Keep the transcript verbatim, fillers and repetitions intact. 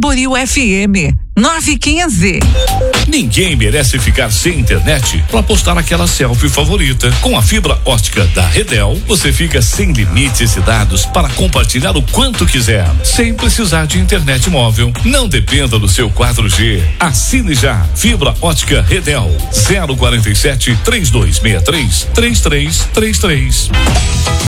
Tamboril F M nove quinze. Ninguém merece ficar sem internet para postar aquela selfie favorita. Com a fibra ótica da Redel, você fica sem limites de dados para compartilhar o quanto quiser, sem precisar de internet móvel. Não dependa do seu quatro G. Assine já. Fibra ótica Redel zero quarenta e sete, três dois seis três, três três três três.